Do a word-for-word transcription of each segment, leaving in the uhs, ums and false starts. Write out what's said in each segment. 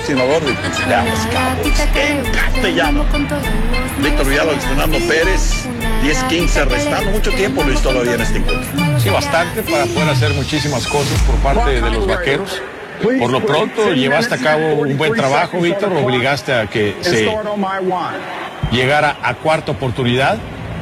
patrocinador de los Dallas Cowboys en castellano. Víctor Villalobos, Fernando Pérez, diez quince restando, mucho tiempo Luis todavía en este encuentro. Sí, bastante para poder hacer muchísimas cosas por parte de los Vaqueros. Por lo pronto llevaste a cabo un buen trabajo, Víctor, obligaste a que se llegara a cuarta oportunidad.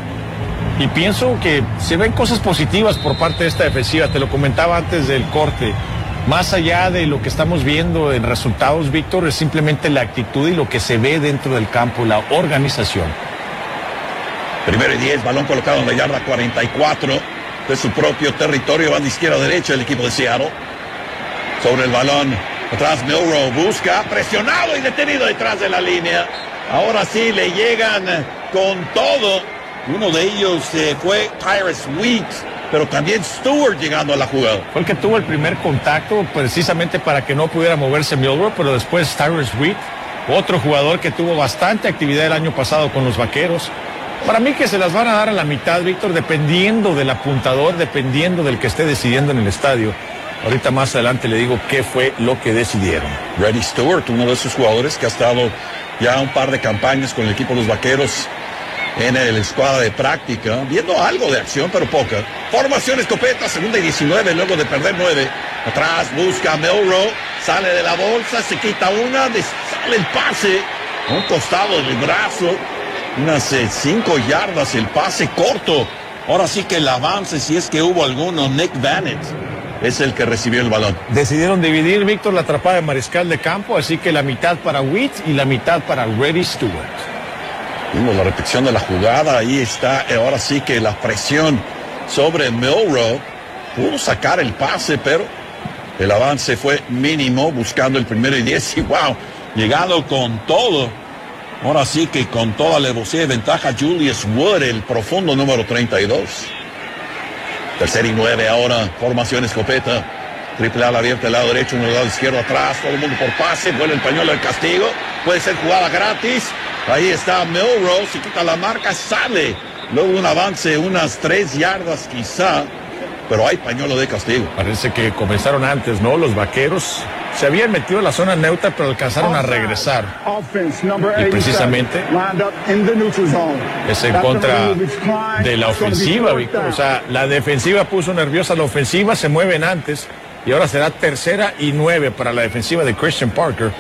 Y pienso que se ven cosas positivas por parte de esta defensiva. Te lo comentaba antes del corte. Más allá de lo que estamos viendo en resultados, Víctor, es simplemente la actitud y lo que se ve dentro del campo, la organización. Primero y diez, balón colocado en la yarda cuarenta y cuatro de su propio territorio. Van de izquierda a derecha el equipo de Seattle. Sobre el balón, atrás Milroe busca, presionado y detenido detrás de la línea. Ahora sí le llegan con todo. Uno de ellos eh, fue Tyrus Wheat, pero también Stewart llegando a la jugada. Fue el que tuvo el primer contacto precisamente para que no pudiera moverse Milroe, pero después Tyrus Wheat, otro jugador que tuvo bastante actividad el año pasado con los Vaqueros. Para mí que se las van a dar a la mitad, Víctor, dependiendo del apuntador, dependiendo del que esté decidiendo en el estadio. Ahorita más adelante le digo qué fue lo que decidieron. Reddy Stewart, uno de esos jugadores que ha estado ya un par de campañas con el equipo de los Vaqueros en el escuadra de práctica, viendo algo de acción, pero poca. Formación escopeta, segunda y diecinueve, luego de perder nueve. Atrás busca Milroe, sale de la bolsa, se quita una, sale el pase, a un costado del brazo, unas eh, cinco yardas, el pase corto. Ahora sí que el avance, si es que hubo alguno, Nick Vanett es el que recibió el balón. Decidieron dividir, Víctor, la atrapada de mariscal de campo, así que la mitad para Wheat y la mitad para Reddy Stewart. Vimos la repetición de la jugada, ahí está, ahora sí que la presión sobre Milroe, pudo sacar el pase, pero el avance fue mínimo, buscando el primero y diez, y wow, llegado con todo, ahora sí que con toda la alevosía y ventaja, Julius Wood, el profundo número treinta y dos. Tercer y nueve ahora, formación escopeta, triple ala abierta del lado derecho, uno del lado izquierdo atrás, todo el mundo por pase, vuelve el pañuelo del castigo, puede ser jugada gratis. Ahí está Milroe, se quita la marca, sale. Luego un avance, unas tres yardas quizá, pero hay pañuelo de castigo. Parece que comenzaron antes, ¿no? Los Vaqueros se habían metido en la zona neutra, pero alcanzaron a regresar. Y precisamente es en contra de la ofensiva, Víctor. O sea, la defensiva puso nerviosa a la ofensiva, se mueven antes. Y ahora será tercera y nueve para la defensiva de Christian Parker.